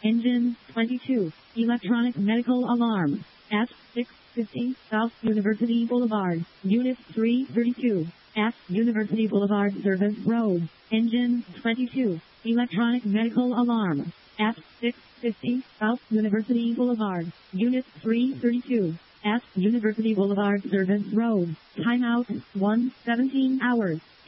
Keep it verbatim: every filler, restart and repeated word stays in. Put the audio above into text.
Engine twenty-two. Electronic medical alarm. At six fifty South University Boulevard. Unit three thirty-two. At University Boulevard Service Road. Engine twenty-two. Electronic medical alarm. At six fifty South University Boulevard. Unit three thirty-two. At University Boulevard Service Road. Timeout one seventeen hours.